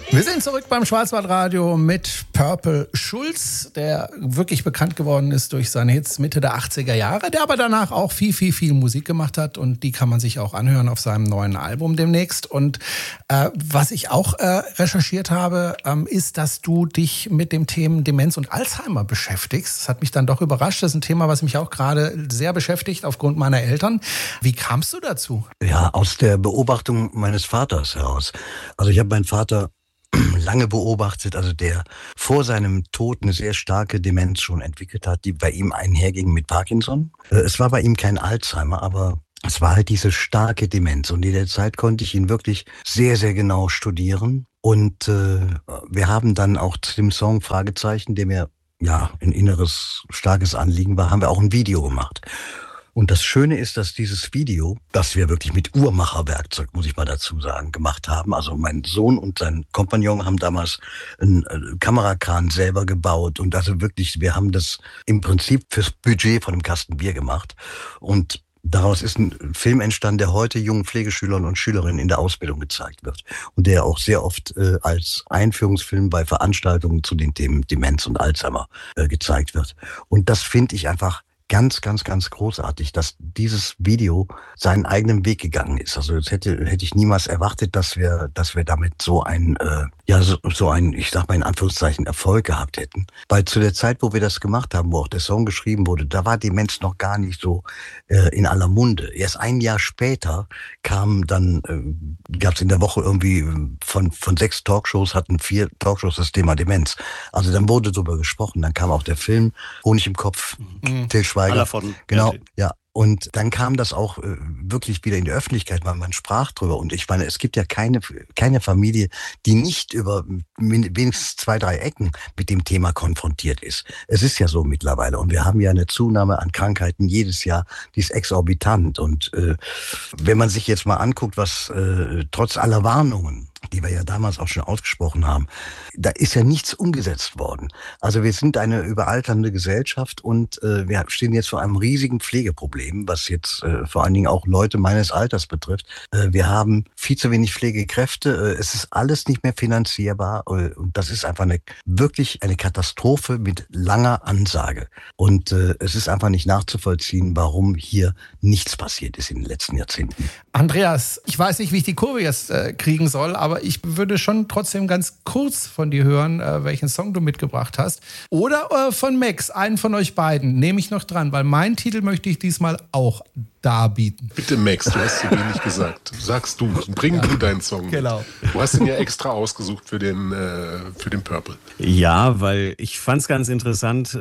Wir sind zurück beim Schwarzwaldradio mit Purple Schulz, der wirklich bekannt geworden ist durch seine Hits Mitte der 80er Jahre, der aber danach auch viel Musik gemacht hat und die kann man sich auch anhören auf seinem neuen Album demnächst. Und was ich auch recherchiert habe, ist, dass du dich mit dem Thema Demenz und Alzheimer beschäftigst. Das hat mich dann doch überrascht. Das ist ein Thema, was mich auch gerade sehr beschäftigt aufgrund meiner Eltern. Wie kamst du dazu? Ja, aus der Beobachtung meines Vaters heraus. Also ich habe meinen Vater lange beobachtet, also der vor seinem Tod eine sehr starke Demenz schon entwickelt hat, die bei ihm einherging mit Parkinson. Es war bei ihm kein Alzheimer, aber es war halt diese starke Demenz. Und in der Zeit konnte ich ihn wirklich sehr, sehr genau studieren. Und wir haben dann auch zu dem Song Fragezeichen, der mir ja ein inneres, starkes Anliegen war, haben wir auch ein Video gemacht. Und das Schöne ist, dass dieses Video, das wir wirklich mit Uhrmacherwerkzeug, muss ich mal dazu sagen, gemacht haben. Also mein Sohn und sein Kompagnon haben damals einen Kamerakran selber gebaut. Und also wirklich, wir haben das im Prinzip fürs Budget von einem Kasten Bier gemacht. Und daraus ist ein Film entstanden, der heute jungen Pflegeschülern und Schülerinnen in der Ausbildung gezeigt wird. Und der auch sehr oft als Einführungsfilm bei Veranstaltungen zu den Themen Demenz und Alzheimer gezeigt wird. Und das finde ich einfach ganz großartig, dass dieses Video seinen eigenen Weg gegangen ist. Also das hätte ich niemals erwartet, dass wir damit so ein, ich sag mal in Anführungszeichen, Erfolg gehabt hätten. Weil zu der Zeit, wo wir das gemacht haben, wo auch der Song geschrieben wurde, da war Demenz noch gar nicht so in aller Munde. Erst ein Jahr später kam dann, gab es in der Woche irgendwie von 6 Talkshows, hatten 4 Talkshows das Thema Demenz. Also dann wurde darüber gesprochen. Dann kam auch der Film Honig im Kopf, Til Schweiger. Genau, ja. Und dann kam das auch wirklich wieder in die Öffentlichkeit, weil man sprach drüber. Und ich meine, es gibt ja keine Familie, die nicht über wenigstens 2, 3 Ecken mit dem Thema konfrontiert ist. Es ist ja so mittlerweile. Und wir haben ja eine Zunahme an Krankheiten jedes Jahr, die ist exorbitant. Und wenn man sich jetzt mal anguckt, was trotz aller Warnungen, die wir ja damals auch schon ausgesprochen haben, da ist ja nichts umgesetzt worden. Also wir sind eine überalternde Gesellschaft und wir stehen jetzt vor einem riesigen Pflegeproblem, was jetzt vor allen Dingen auch Leute meines Alters betrifft. Wir haben viel zu wenig Pflegekräfte, es ist alles nicht mehr finanzierbar und das ist einfach wirklich eine Katastrophe mit langer Ansage. Und es ist einfach nicht nachzuvollziehen, warum hier nichts passiert ist in den letzten Jahrzehnten. Andreas, ich weiß nicht, wie ich die Kurve jetzt kriegen soll, aber ich würde schon trotzdem ganz kurz von dir hören, welchen Song du mitgebracht hast. Oder von Max, einen von euch beiden, nehme ich noch dran, weil meinen Titel möchte ich diesmal auch darbieten. Bitte Max, du hast zu wenig gesagt. Sagst du, bring du deinen Song mit. Genau. Du hast ihn ja extra ausgesucht für den Purple. Ja, weil ich fand es ganz interessant,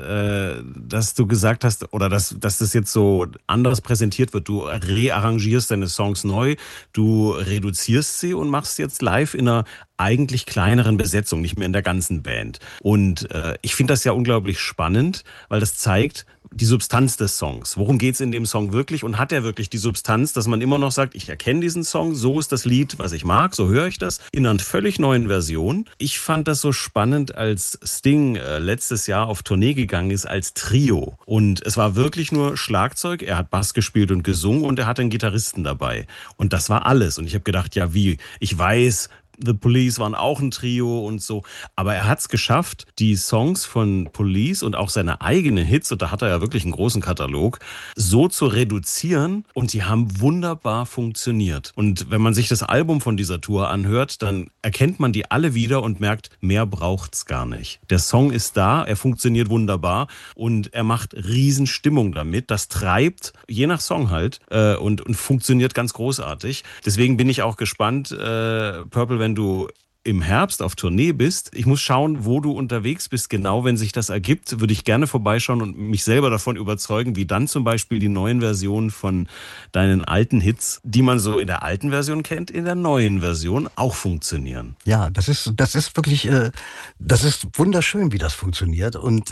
dass du gesagt hast, oder dass das jetzt so anders präsentiert wird. Du rearrangierst deine Songs neu, du reduzierst sie und machst jetzt live in einer eigentlich kleineren Besetzung, nicht mehr in der ganzen Band. Und ich finde das ja unglaublich spannend, weil das zeigt die Substanz des Songs. Worum geht's in dem Song wirklich? Und hat er wirklich die Substanz, dass man immer noch sagt, ich erkenne diesen Song, so ist das Lied, was ich mag, so höre ich das, in einer völlig neuen Version. Ich fand das so spannend, als Sting letztes Jahr auf Tournee gegangen ist als Trio. Und es war wirklich nur Schlagzeug, er hat Bass gespielt und gesungen und er hatte einen Gitarristen dabei. Und das war alles. Und ich habe gedacht, ja wie, ich weiß, The Police waren auch ein Trio und so. Aber er hat es geschafft, die Songs von Police und auch seine eigenen Hits, und da hat er ja wirklich einen großen Katalog, so zu reduzieren und die haben wunderbar funktioniert. Und wenn man sich das Album von dieser Tour anhört, dann erkennt man die alle wieder und merkt, mehr braucht's gar nicht. Der Song ist da, er funktioniert wunderbar und er macht Riesenstimmung damit. Das treibt, je nach Song halt, und funktioniert ganz großartig. Deswegen bin ich auch gespannt, Purple, wenn du im Herbst auf Tournee bist, ich muss schauen, wo du unterwegs bist. Genau, wenn sich das ergibt, würde ich gerne vorbeischauen und mich selber davon überzeugen, wie dann zum Beispiel die neuen Versionen von deinen alten Hits, die man so in der alten Version kennt, in der neuen Version auch funktionieren. Ja, das ist wirklich, das ist wunderschön, wie das funktioniert. Und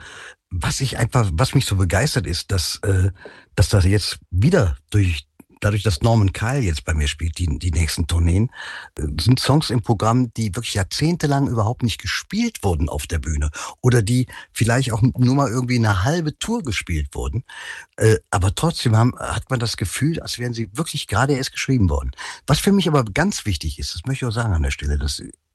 was mich so begeistert ist, dass das jetzt wieder dadurch, dass Norman Kyle jetzt bei mir spielt, die nächsten Tourneen, sind Songs im Programm, die wirklich jahrzehntelang überhaupt nicht gespielt wurden auf der Bühne oder die vielleicht auch nur mal irgendwie eine halbe Tour gespielt wurden. Aber trotzdem hat man das Gefühl, als wären sie wirklich gerade erst geschrieben worden. Was für mich aber ganz wichtig ist, das möchte ich auch sagen an der Stelle, dass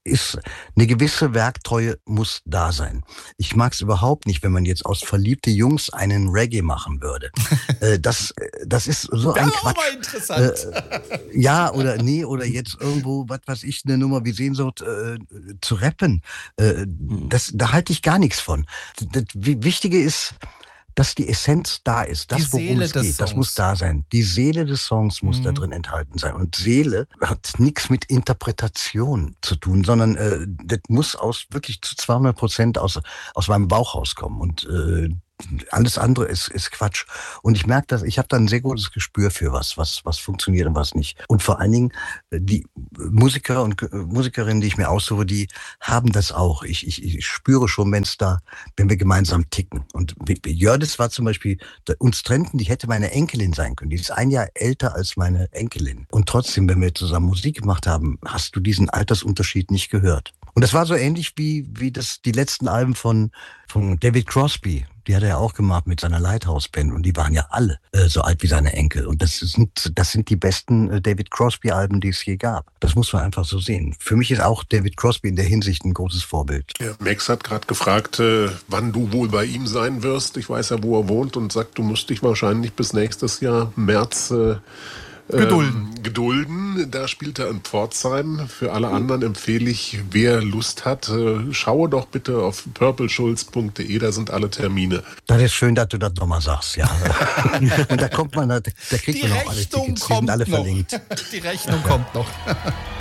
ist eine gewisse Werktreue muss da sein. Ich mag es überhaupt nicht, wenn man jetzt aus verliebte Jungs einen Reggae machen würde. Das ist so ein Quatsch. Aber interessant. Ja, oder nee, oder jetzt irgendwo, was weiß ich, eine Nummer wie Sehnsucht zu rappen. Da halte ich gar nichts von. Das Wichtige ist, dass die Essenz da ist. Das, worum es geht, das muss da sein. Die Seele des Songs muss da drin enthalten sein. Und Seele hat nichts mit Interpretation zu tun, sondern das muss wirklich zu 200% aus meinem Bauch rauskommen. Und alles andere ist Quatsch. Und ich merke, dass ich habe da ein sehr gutes Gespür für was funktioniert und was nicht. Und vor allen Dingen die Musiker und Musikerinnen, die ich mir aussuche, die haben das auch. Ich spüre schon, wenn wir gemeinsam ticken. Und Jördis war zum Beispiel, uns trennten, die hätte meine Enkelin sein können. Die ist 1 Jahr älter als meine Enkelin. Und trotzdem, wenn wir zusammen Musik gemacht haben, hast du diesen Altersunterschied nicht gehört. Und das war so ähnlich wie die letzten Alben von David Crosby. Die hat er ja auch gemacht mit seiner Lighthouse-Band und die waren ja alle so alt wie seine Enkel. Und das sind die besten David Crosby-Alben, die es je gab. Das muss man einfach so sehen. Für mich ist auch David Crosby in der Hinsicht ein großes Vorbild. Ja, Max hat gerade gefragt, wann du wohl bei ihm sein wirst. Ich weiß ja, wo er wohnt und sagt, du musst dich wahrscheinlich bis nächstes Jahr März gedulden. Da spielt er in Pforzheim. Für alle anderen empfehle ich, wer Lust hat, schaue doch bitte auf purpleschulz.de, da sind alle Termine. Das ist schön, dass du das nochmal sagst, ja. Und da kriegt man auch alle Tickets, die sind alle verlinkt. Die Rechnung kommt noch.